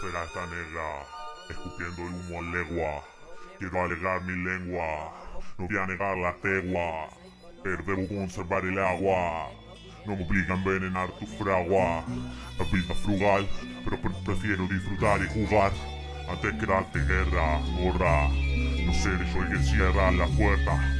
Espera esta negra, escupiendo el humo a legua. Quiero alegar mi lengua, no voy a negar la tegua, pero debo conservar el agua. No me obliga a envenenar tu fragua. La vida frugal, pero prefiero disfrutar y jugar antes que darte guerra, morra. No seré yo el que cierra la puerta,